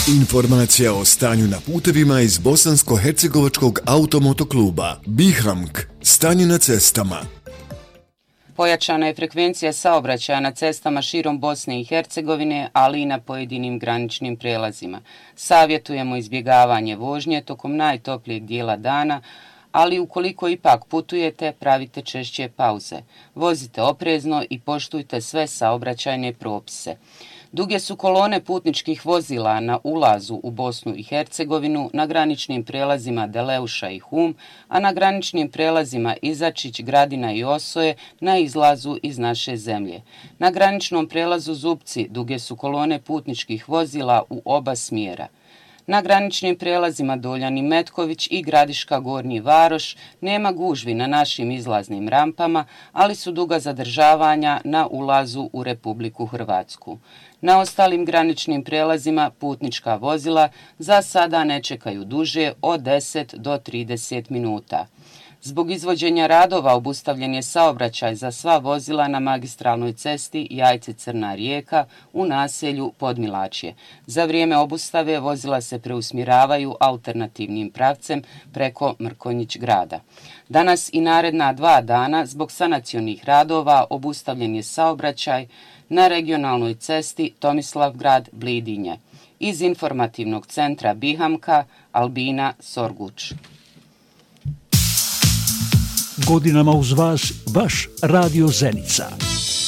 Informacija o stanju na putevima iz Bosansko-hercegovačkog automotokluba Bihamk. Stanje na cestama. Pojačana je frekvencija saobraćaja na cestama širom Bosne i Hercegovine, ali i na pojedinim graničnim prijelazima. Savjetujemo izbjegavanje vožnje tokom najtoplijeg dijela dana, ali ukoliko ipak putujete, pravite češće pauze. Vozite oprezno i poštujte sve saobraćajne propise. Duge su kolone putničkih vozila na ulazu u Bosnu i Hercegovinu, na graničnim prijelazima Deleuša i Hum, a na graničnim prijelazima Izačić, Gradina i Osoje na izlazu iz naše zemlje. Na graničnom prijelazu Zupci duge su kolone putničkih vozila u oba smjera. Na graničnim prijelazima Doljan i Metković i Gradiška Gornji Varoš nema gužvi na našim izlaznim rampama, ali su duga zadržavanja na ulazu u Republiku Hrvatsku. Na ostalim graničnim prijelazima putnička vozila za sada ne čekaju duže od 10 do 30 minuta. Zbog izvođenja radova obustavljen je saobraćaj za sva vozila na magistralnoj cesti Jajce-Crna Rijeka u naselju Podmilačje. Za vrijeme obustave vozila se preusmjeravaju alternativnim pravcem preko Mrkonjić grada. Danas i naredna 2 dana zbog sanacionih radova obustavljen je saobraćaj na regionalnoj cesti Tomislavgrad-Blidinje. Iz informativnog centra Bihamka, Albina Sorguč. Godinama uz vas, vaš Radio Zenica.